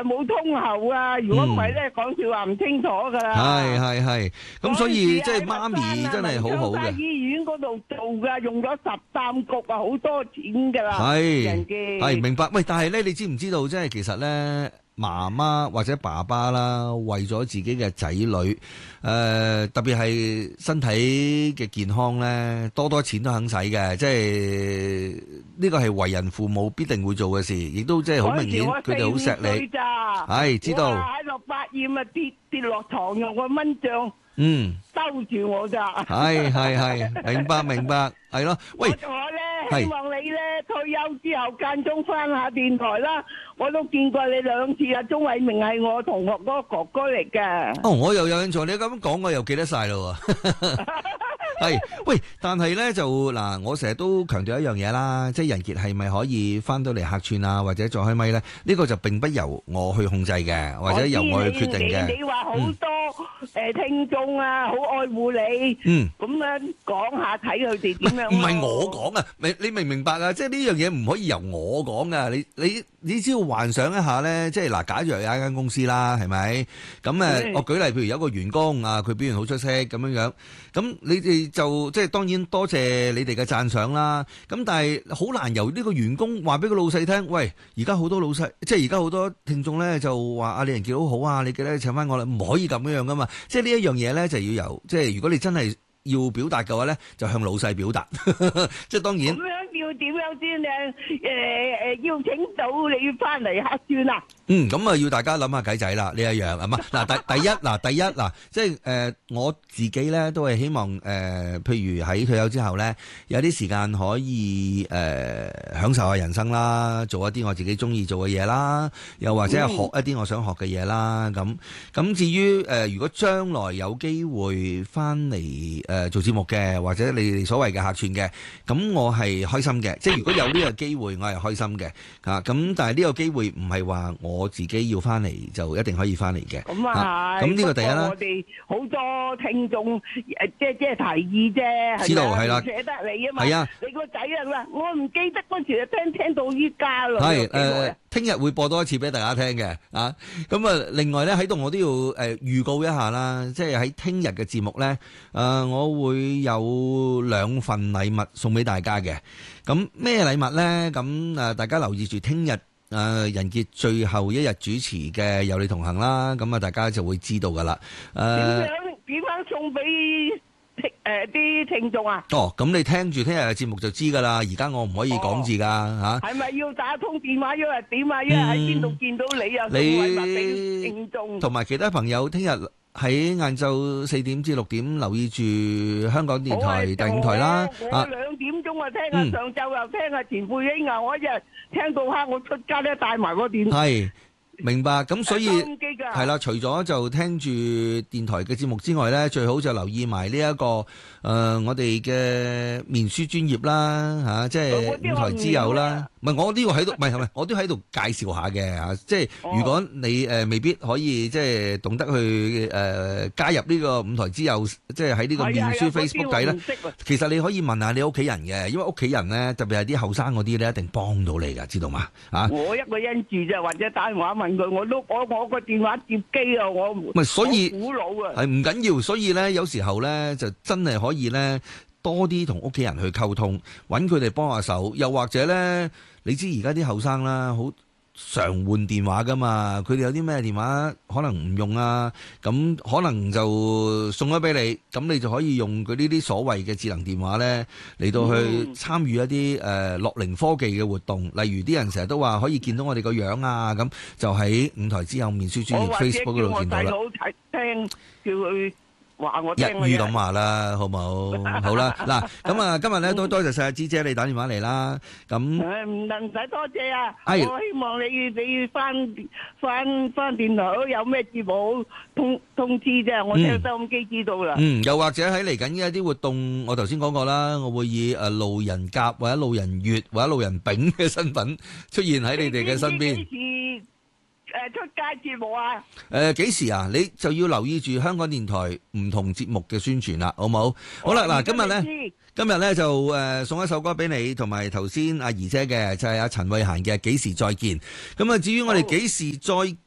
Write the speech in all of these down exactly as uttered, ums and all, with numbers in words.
耐冇通喉啊！如果唔係咧，講笑話唔清楚噶啦。 係係係，咁所以即係媽咪真係好好嘅。 醫院嗰度做噶，用咗十三局啊，好多錢噶啦。 係人嘅係明白。喂，但係咧，你知唔知道即係其實咧？媽媽或者爸爸啦，為咗自己嘅仔女，誒、呃、特別係身體嘅健康咧，多多錢都肯使嘅，即係呢個係為人父母必定會做嘅事，亦都即係好明顯，佢哋好錫你。係知道。喺度發炎啊，跌跌落床用個蚊帳，嗯，兜住我咋。係係係，明白明白，係咯。喂，我咧希望你咧退休之後間中翻下電台啦。我都見過你兩次啊，鍾偉明係我同學嗰個哥哥嚟嘅。哦，我又有印象，你咁講我又記得晒咯。係，喂，但係咧就嗱，我成日都強調一樣嘢啦，即係人傑係咪可以翻到嚟客串啊，或者再開咪咧？呢個就並不由我去控制嘅，或者由我去決定嘅。你話好多誒聽眾啊，好愛護你，嗯，咁樣講下睇佢哋點樣。唔係我講啊，你你明唔明白啊？即係呢樣嘢唔可以由我講噶，你你你只要幻想一下咧，即係嗱，假如有一間公司啦，係咪？咁誒，我舉例，譬如有一個員工啊，佢表現好出色咁樣樣，咁你哋就即係當然多謝你哋嘅讚賞啦。咁但係好難由呢個員工話俾個老細聽，喂，而家好多老細，即係而家好多聽眾咧就話啊，李仁傑好好啊，你記得請翻我啦，唔可以咁樣噶嘛。即係呢一樣嘢咧，就要由即係如果你真係要表達嘅話咧，就向老細表達。即係當然。要點樣先誒誒誒邀請到你翻嚟客串啊？嗯，咁啊要大家諗下計仔啦，呢一樣係嘛？嗱，第第一嗱，第一嗱，即係誒我自己咧都係希望誒、呃，譬如喺退休之後咧，有啲時間可以誒、呃、享受下人生啦，做一啲我自己中意做嘅嘢啦，又或者係學一啲我想學嘅嘢啦。咁咁至於誒、呃，如果將來有機會翻嚟誒做節目嘅，或者你哋所謂嘅客串嘅，咁我係開心嘅，即係如果有呢個機會，我係開心嘅嚇。咁但係呢個機會唔係話我自己要翻嚟就一定可以翻嚟嘅。咁啊係。咁呢個第一啦。我哋好多聽眾誒，即係即係提議啫。知道係啦。捨得你啊嘛。係啊。你個仔啊，我唔記得嗰時就聽聽到依家咯。係誒，聽日會播多一次俾大家聽嘅啊。咁啊，另外咧喺度我都要誒預告一下啦，即係喺聽日嘅節目咧，誒我會有兩份禮物送俾大家嘅。咁咩禮物呢？咁誒，大家留意住聽日誒仁傑最後一日主持嘅有你同行啦。咁啊，大家就會知道噶啦。誒、呃，點樣點樣送俾聽誒啲聽眾啊？哦，咁你聽住聽日嘅節目就知噶啦。而家我唔可以講字噶吓。係咪、哦啊、要打通電話？因為點啊？因為喺邊度見到你啊？送禮物俾聽眾同埋其他朋友，聽日。喺晏晝四點至六點留意住香港電台第五台啦。我兩點鐘啊聽啊，上晝又聽啊前輩英啊，我一日聽到黑，我出街咧帶埋個電台。係明白，咁所以係啦，除咗就聽住電台嘅節目之外咧，最好就留意埋呢一個誒、呃、我哋嘅面書專頁啦吓、啊，即係五台之友啦。唔係我呢個喺度，唔係係咪？我都喺度介紹下嘅嚇，即係如果你誒、呃、未必可以即係懂得去誒、呃、加入呢個五台之友，即係喺呢個面書 Facebook 底咧，其實你可以問下你屋企人嘅，因為屋企人咧特別係啲後生嗰啲咧，一定幫到你㗎，知道嘛？啊！我一個人住啫，或者打電話問佢，我都我我個電話接機啊，我唔係所以古老啊，係唔緊要，所以咧有時候咧就真係可以咧多啲同屋企人去溝通，揾佢哋幫下手，又或者咧。你知而家啲後生啦，好常換電話噶嘛，佢哋有啲咩電話可能唔用啊，咁可能就送咗俾你，咁你就可以用佢呢啲所謂嘅智能電話咧嚟到去參與一啲誒樂齡科技嘅活動，例如啲人成日都話可以見到我哋個樣啊，咁就喺五台之後面書專頁 Facebook 嗰度見到啦。我或者叫我細佬睇聽，叫佢。一於咁話啦，好冇好啦。嗱，咁啊，今日咧都多謝晒阿芝姐你打電話嚟啦。咁誒唔能使多謝啊！我希望你你翻翻翻電台有咩節目通通知啫，我聽收音機知道啦。嗯，又或者喺嚟緊嘅一啲活動，我頭先講過啦，我會以誒路人甲或者路人乙或者路人丙嘅身份出現喺你哋嘅身邊。誒，出街節目啊！誒，幾時啊？你就要留意住香港電台唔同節目嘅宣傳啦，好冇？好啦，嗱，今日咧，今日咧就誒送一首歌俾你，同埋頭先阿姨姐嘅就係阿陳慧嫻嘅《幾時再見》。咁啊，至於我哋幾時再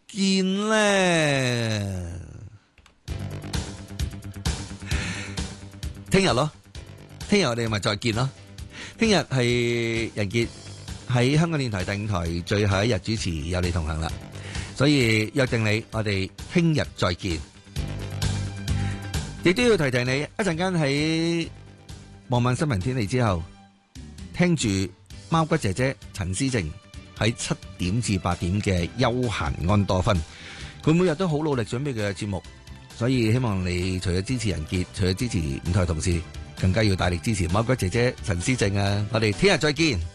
見咧？聽日咯，聽日我哋咪再見咯。聽日係人傑喺香港電台第五台最後一日主持，有你同行啦。所以約定你，我哋聽日再見。亦都要提提你，一陣間喺望晚新聞天地之後，聽住貓骨姐姐陳思靜喺七點至八點嘅休閒安多芬。佢每日都好努力準備佢嘅節目，所以希望你除咗支持人傑，除咗支持五台同事，更加要大力支持貓骨姐姐陳思靜啊！我哋聽日再見。